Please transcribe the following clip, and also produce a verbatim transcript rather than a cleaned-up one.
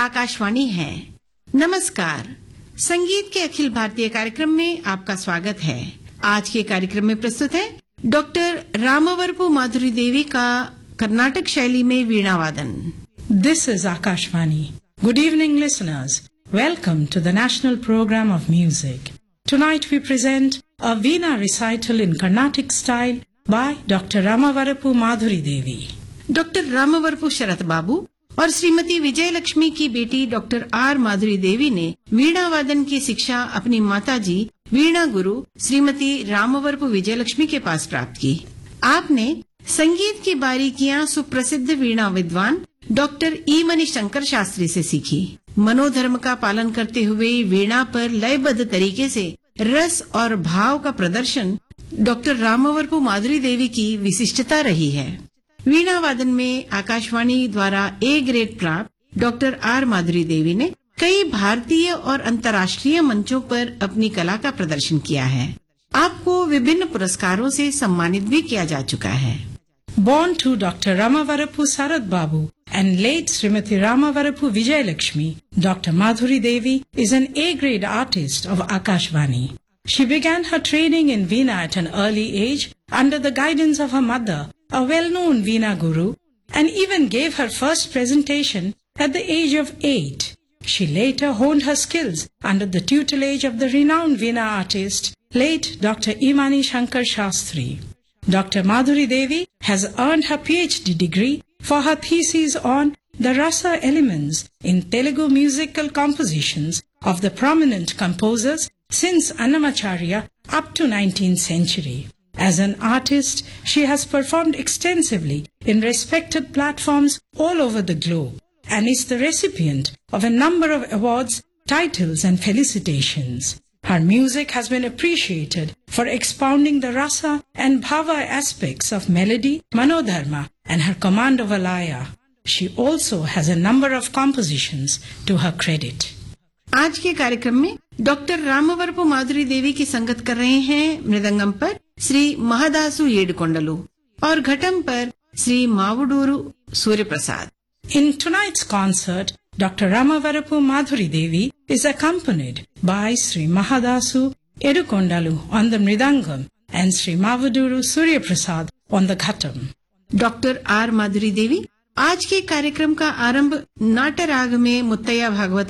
आकाशवाणी है। नमस्कार, संगीत के अखिल भारतीय कार्यक्रम में आपका स्वागत है। आज के कार्यक्रम में प्रस्तुत है डॉक्टर रामवरपु माधुरी देवी का कर्नाटक शैली में वीणा वादन। This is Akashvani. Good evening, listeners. Welcome to the National Program of Music. Tonight we present a Veena recital in Carnatic style by Doctor Ramavarapu Madhuri Devi. Doctor रामवरपु शरत बाबू और श्रीमती विजय लक्ष्मी की बेटी डॉक्टर आर माधुरी देवी ने वीणा वादन की शिक्षा अपनी माताजी वीणा गुरु श्रीमती रामवरपु विजय लक्ष्मी के पास प्राप्त की। आपने संगीत की बारीकियां सुप्रसिद्ध वीणा विद्वान डॉक्टर ई मणि शंकर शास्त्री से सीखी। मनोधर्म का पालन करते हुए वीणा पर लयबद्ध तरीके से रस और भाव का प्रदर्शन डॉक्टर रामवरपु माधुरी देवी की विशिष्टता रही है। वीणा वादन में आकाशवाणी द्वारा ए ग्रेड प्राप्त डॉक्टर आर माधुरी देवी ने कई भारतीय और अंतर्राष्ट्रीय मंचों पर अपनी कला का प्रदर्शन किया है। आपको विभिन्न पुरस्कारों से सम्मानित भी किया जा चुका है। Born to Doctor Ramavarapu Sarat Babu and late Srimati Ramavarapu Vijay Lakshmi, Doctor Madhuri Devi is an A-grade artist of Akashvani. She began her training in Veena at an early age under the guidance of her mother, a well-known Veena guru, and even gave her first presentation at the age of eight. She later honed her skills under the tutelage of the renowned Veena artist, late Doctor E. Mani Shankar Shastri. Doctor Madhuri Devi has earned her P H D degree for her thesis on the rasa elements in Telugu musical compositions of the prominent composers since Annamacharya up to nineteenth century. As an artist, she has performed extensively in respected platforms all over the globe and is the recipient of a number of awards, titles and felicitations. Her music has been appreciated for expounding the rasa and bhava aspects of melody, manodharma and her command of a laya. She also has a number of compositions to her credit. आज के कार्यक्रम में doctor रामवरपु माधुरी देवी की संगत कर रहे हैं मृदंगम पर श्री महदासु येडुकोंडलु और घटम पर Shri मावुडूरू Surya Prasad. In tonight's concert, Doctor Ramavarapu Madhuri Devi is accompanied by Sri Mahadasu Yedukondalu on the mridangam and Sri Mavuduru Surya Prasad on the ghatam. Doctor R माधुरी देवी आज के कार्यक्रम का आरंभ नाट्य राग में मुत्तैया भागवत